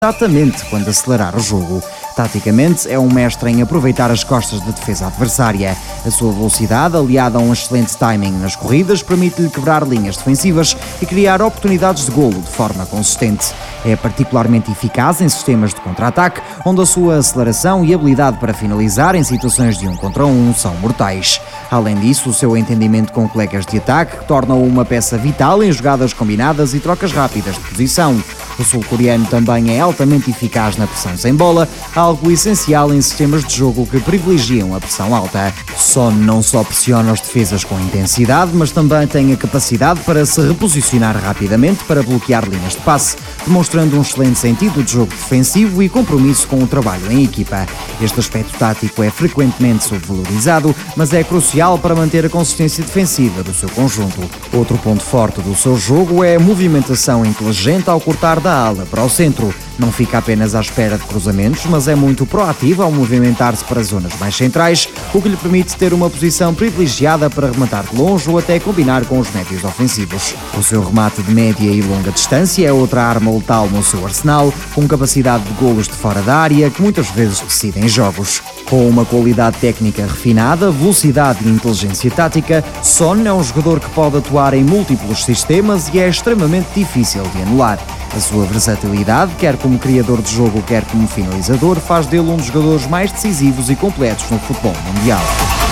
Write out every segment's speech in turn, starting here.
exatamente quando acelerar o jogo. Taticamente, é um mestre em aproveitar as costas da defesa adversária. A sua velocidade, aliada a um excelente timing nas corridas, permite-lhe quebrar linhas defensivas e criar oportunidades de golo de forma consistente. É particularmente eficaz em sistemas de contra-ataque, onde a sua aceleração e habilidade para finalizar em situações de 1 contra 1 são mortais. Além disso, o seu entendimento com colegas de ataque torna-o uma peça vital em jogadas combinadas e trocas rápidas de posição. O sul-coreano também é altamente eficaz na pressão sem bola, algo essencial em sistemas de jogo que privilegiam a pressão alta. Son não só pressiona os defesas com intensidade, mas também tem a capacidade para se reposicionar rapidamente para bloquear linhas de passe, demonstrando um excelente sentido de jogo defensivo e compromisso com o trabalho em equipa. Este aspecto tático é frequentemente subvalorizado, mas é crucial para manter a consistência defensiva do seu conjunto. Outro ponto forte do seu jogo é a movimentação inteligente ao cortar da ala para o centro. Não fica apenas à espera de cruzamentos, mas é muito proativo ao movimentar-se para zonas mais centrais, o que lhe permite ter uma posição privilegiada para rematar de longe ou até combinar com os médios ofensivos. O seu remate de média e longa distância é outra arma letal no seu arsenal, com capacidade de golos de fora da área que muitas vezes decidem jogos. Com uma qualidade técnica refinada, velocidade e inteligência tática, Son é um jogador que pode atuar em múltiplos sistemas e é extremamente difícil de anular. A sua versatilidade, quer como criador de jogo, quer como finalizador, faz dele um dos jogadores mais decisivos e completos no futebol mundial.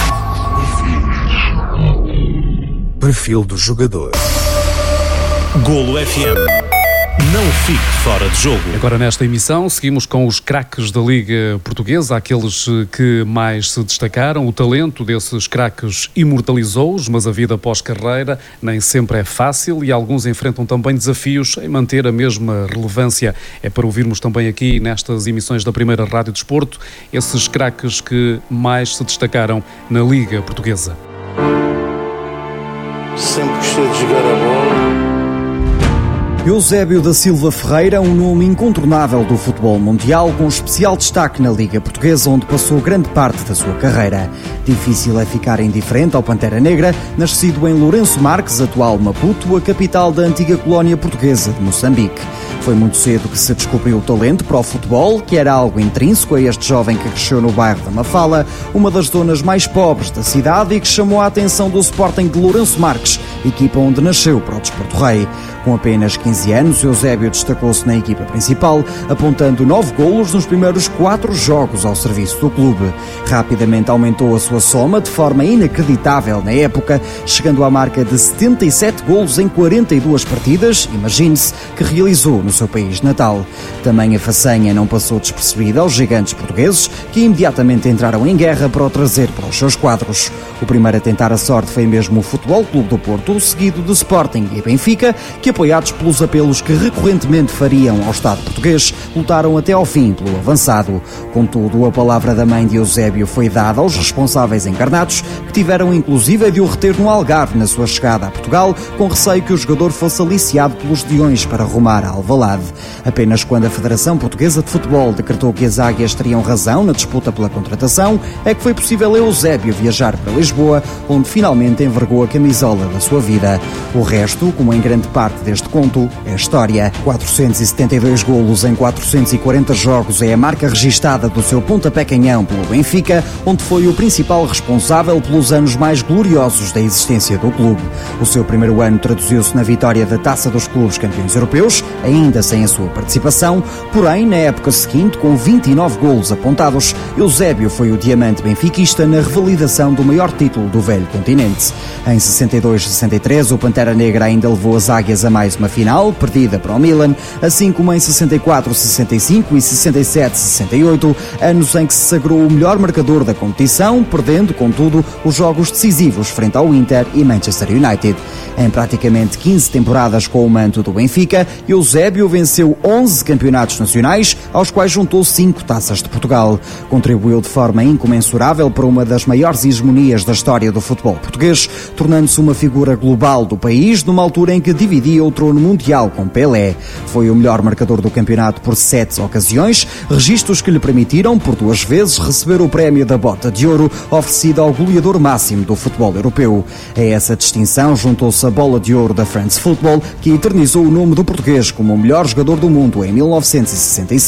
Perfil do jogador. Golo FM. Não fique fora de jogo. Agora nesta emissão seguimos com os craques da Liga Portuguesa, aqueles que mais se destacaram. O talento desses craques imortalizou-os, mas a vida pós-carreira nem sempre é fácil e alguns enfrentam também desafios em manter a mesma relevância. É para ouvirmos também aqui nestas emissões da Primeira Rádio Desporto esses craques que mais se destacaram na Liga Portuguesa. Sempre gostei de jogar a bola. Eusébio da Silva Ferreira, um nome incontornável do futebol mundial, com especial destaque na Liga Portuguesa, onde passou grande parte da sua carreira. Difícil é ficar indiferente ao Pantera Negra, nascido em Lourenço Marques, atual Maputo, a capital da antiga colónia portuguesa de Moçambique. Foi muito cedo que se descobriu o talento para o futebol, que era algo intrínseco a este jovem que cresceu no bairro da Mafala, uma das zonas mais pobres da cidade e que chamou a atenção do Sporting de Lourenço Marques, equipa onde nasceu para o Desporto Rei. Com apenas 15 anos, Eusébio destacou-se na equipa principal, apontando 9 golos nos primeiros 4 jogos ao serviço do clube. Rapidamente aumentou a sua soma de forma inacreditável na época, chegando à marca de 77 golos em 42 partidas, imagine-se, que realizou no seu país natal. Também a façanha não passou despercebida aos gigantes portugueses, que imediatamente entraram em guerra para o trazer para os seus quadros. O primeiro a tentar a sorte foi mesmo o Futebol Clube do Porto, seguido de Sporting e Benfica, que apoiados pelos apelos que recorrentemente fariam ao Estado português, lutaram até ao fim pelo avançado. Contudo, a palavra da mãe de Eusébio foi dada aos responsáveis encarnados, que tiveram inclusive de o reter no Algarve na sua chegada a Portugal, com receio que o jogador fosse aliciado pelos leões para rumar a Alvalade. Apenas quando a Federação Portuguesa de Futebol decretou que as águias teriam razão na disputa pela contratação, é que foi possível a Eusébio viajar para Lisboa, onde finalmente envergou a camisola da sua vida. O resto, como em grande parte deste conto, é história. 472 golos em 440 jogos é a marca registada do seu pontapé canhão pelo Benfica, onde foi o principal responsável pelos anos mais gloriosos da existência do clube. O seu primeiro ano traduziu-se na vitória da Taça dos Clubes Campeões Europeus, ainda sem a sua participação, porém, na época seguinte, com 29 golos apontados, Eusébio foi o diamante benfiquista na revalidação do maior título do velho continente. Em 62-63, o Pantera Negra ainda levou as águias a mais uma final, perdida para o Milan, assim como em 64-65 e 67-68, anos em que se sagrou o melhor marcador da competição, perdendo, contudo, os jogos decisivos frente ao Inter e Manchester United. Em praticamente 15 temporadas com o manto do Benfica, Eusébio venceu 11 campeonatos nacionais, aos quais juntou 5 taças de Portugal. Contribuiu de forma incomensurável para uma das maiores hegemonias da história do futebol português, tornando-se uma figura global do país numa altura em que dividia dividiria o trono mundial com Pelé. Foi o melhor marcador do campeonato por 7 ocasiões, registros que lhe permitiram, por 2 vezes, receber o prémio da Bota de Ouro, oferecido ao goleador máximo do futebol europeu. A essa distinção juntou-se a Bola de Ouro da France Football, que eternizou o nome do português como o melhor jogador do mundo em 1965.